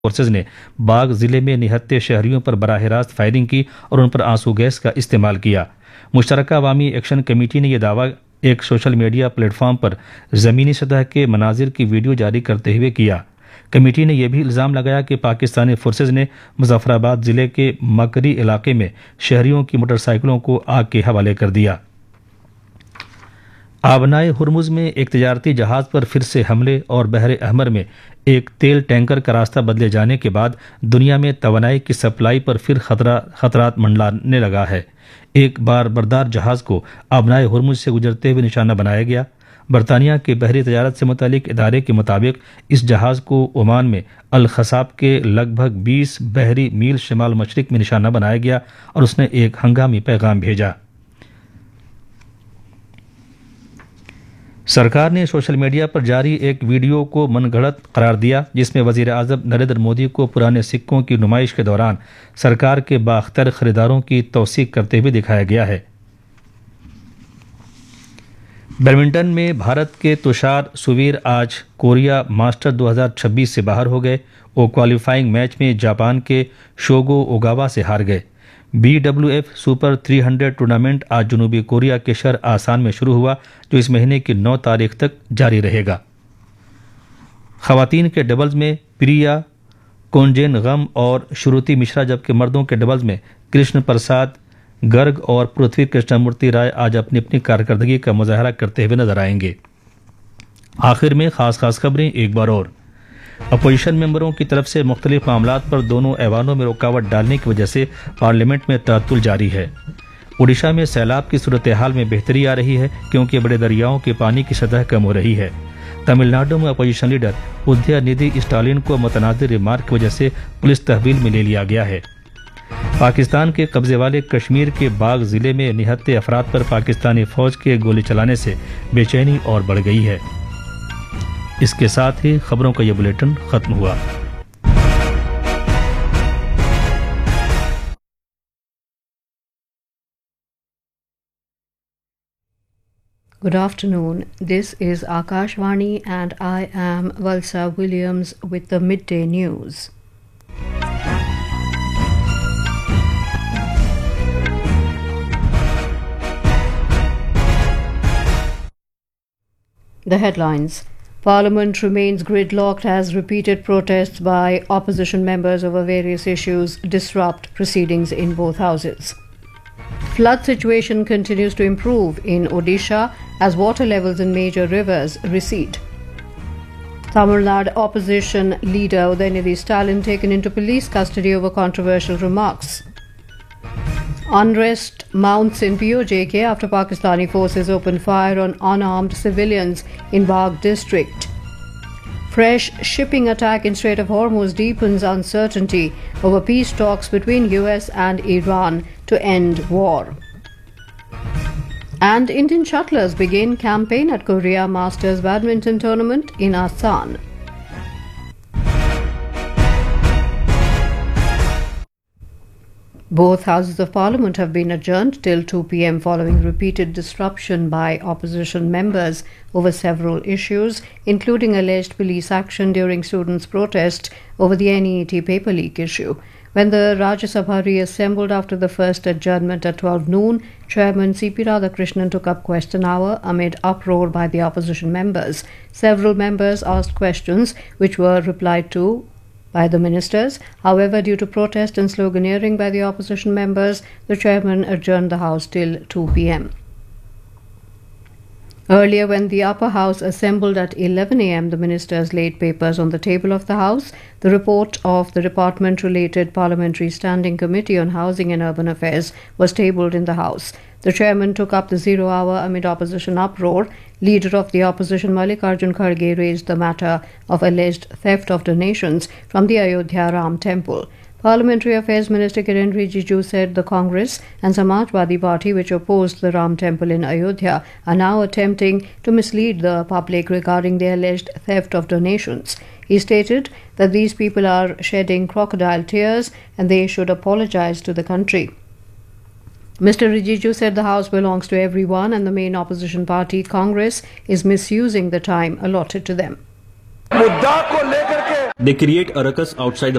Forces ने बाग जिले में निहत्थे शहरियों पर बराह रास्त फायरिंग की और उन पर आंसू गैस का इस्तेमाल किया। मुश्तरका अवामी एक्शन कमेटी ने यह दावा एक सोशल मीडिया प्लेटफॉर्म पर ज़मीनी सतह के मनाजिर की वीडियो जारी करते हुए किया। कमेटी ने यह भी इल्ज़ाम लगाया कि पाकिस्तानी फोर्सेज ने मुजफ्फराबाद जिले के मकरी इलाके में शहरियों की मोटरसाइकिलों को आग के हवाले कर दिया। आबनाए हुरमुज में एक तजारती जहाज पर फिर से हमले और बहरे अहमर में एक तेल टैंकर का रास्ता बदले जाने के बाद दुनिया में तवानाई की सप्लाई पर फिर खतरात मंडलाने लगा है। एक बार बरदार जहाज को आबनाए हुरमुज से गुजरते हुए निशाना बनाया गया। बरतानिया के बहरी तजारत से मुतालिक इदारे के मुताबिक इस जहाज को ओमान में अल खसाब के लगभग 20 बहरी मील शिमाल मशरिक में निशाना बनाया गया और उसने एक हंगामी पैगाम भेजा। सरकार ने सोशल मीडिया पर जारी एक वीडियो को मनगढ़ंत करार दिया, जिसमें वजीर आज़म नरेंद्र मोदी को पुराने सिक्कों की नुमाइश के दौरान सरकार के बाख्तर खरीदारों की तौसीक करते हुए दिखाया गया है। बैडमिंटन में भारत के तुषार सुवीर आज कोरिया मास्टर 2026 से बाहर हो गए। वो क्वालिफाइंग मैच में जापान के शोगो ओगावा से हार गए। BWF सुपर 300 टूर्नामेंट आज जनूबी कोरिया के शहर आसान में शुरू हुआ, जो इस महीने की 9 तारीख तक जारी रहेगा। खवातीन के डबल्स में प्रिया कोंजेन गम और श्रुति मिश्रा, जबकि मर्दों के डबल्स में कृष्ण प्रसाद गर्ग और पृथ्वी कृष्णमूर्ति राय आज अपनी अपनी कारकर्दगी का मुजाहरा करते हुए नजर आएंगे। आखिर में खास खबरें एक बार और। अपोजिशन मेंबरों की तरफ से मुख्तलिफ मामलात पर दोनों ऐवानों में रुकावट डालने की वजह से पार्लियामेंट में तअत्तुल जारी है। ओडिशा में सैलाब की सूरत हाल में बेहतरी आ रही है, क्योंकि बड़े दरियाओं के पानी की सतह कम हो रही है। तमिलनाडु में अपोजिशन लीडर उदयनिधि स्टालिन को मुतनाज़िर रिमार्क की वजह से पुलिस तहवील में ले लिया गया है। पाकिस्तान के कब्जे वाले कश्मीर के बाग जिले में निहत्थे अफराद पर पाकिस्तानी फौज के गोली चलाने से बेचैनी और बढ़ गई है। इसके साथ ही खबरों का यह बुलेटिन खत्म हुआ। Good afternoon. This is Akashvani and I am Valsa Williams with the midday news. The headlines. Parliament remains gridlocked as repeated protests by opposition members over various issues disrupt proceedings in both houses. Flood situation continues to improve in Odisha as water levels in major rivers recede. Tamil Nadu opposition leader Udayanidhi Stalin taken into police custody over controversial remarks. Unrest mounts in POJK after Pakistani forces opened fire on unarmed civilians in Bagh district. Fresh shipping attack in Strait of Hormuz deepens uncertainty over peace talks between US and Iran to end war. And Indian shuttlers begin campaign at Korea Masters Badminton Tournament in Asan. Both houses of parliament have been adjourned till 2 p.m. following repeated disruption by opposition members over several issues, including alleged police action during students' protest over the NEET paper leak issue. When the Rajya Sabha reassembled after the first adjournment at 12 noon, Chairman C.P. Radhakrishnan took up question hour amid uproar by the opposition members. Several members asked questions which were replied to by the ministers. However, due to protest and sloganeering by the opposition members, the chairman adjourned the House till 2 p.m. Earlier, when the upper house assembled at 11 a.m., the ministers laid papers on the table of the House. The report of the department-related Parliamentary Standing Committee on Housing and Urban Affairs was tabled in the House. The chairman took up the 0 hour amid opposition uproar. Leader of the opposition Mallikarjun Kharge raised the matter of alleged theft of donations from the Ayodhya Ram Temple. Parliamentary Affairs Minister Kiren Rijiju said the Congress and Samajwadi Party, which opposed the Ram Temple in Ayodhya, are now attempting to mislead the public regarding the alleged theft of donations. He stated that these people are shedding crocodile tears and they should apologize to the country. Mr. Rijiju said the House belongs to everyone and the main opposition party, Congress, is misusing the time allotted to them. मुद्दा को लेकर के They create a ruckus outside the